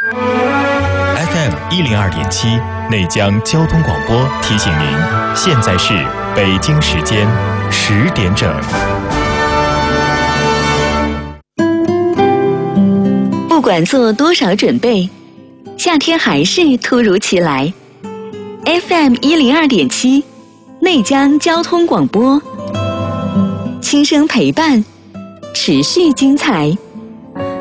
FM102.7内江交通广播提醒您，现在是北京时间10点整。 不管做多少准备，夏天还是突如其来。FM102.7内江交通广播，轻声陪伴，持续精彩。